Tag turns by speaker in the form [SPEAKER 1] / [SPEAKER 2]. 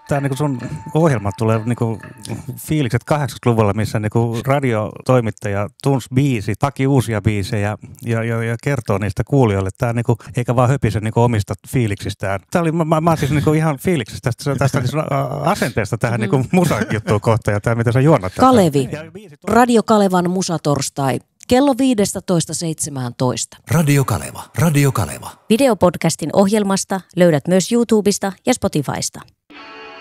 [SPEAKER 1] Tämä niinku sun ohjelma tulee niinku fiilikset 80-luvulla, missä niinku radiotoimittaja tunsi biisi, haki uusia biisejä ja kertoo niistä kuulijoille. Tämä niinku, eikä vaan höpise niinku omista fiiliksistään. Tämä oli, mä oon siis niinku ihan fiiliksistä tästä asenteesta tähän niinku musajuttuun kohtaan ja tämä mitä sä juonnat.
[SPEAKER 2] Kalevi. Radio Kalevan musatorstai. Kello 15.17.
[SPEAKER 3] Radio Kaleva. Radio Kaleva.
[SPEAKER 2] Videopodcastin ohjelmasta löydät myös YouTubesta ja Spotifysta.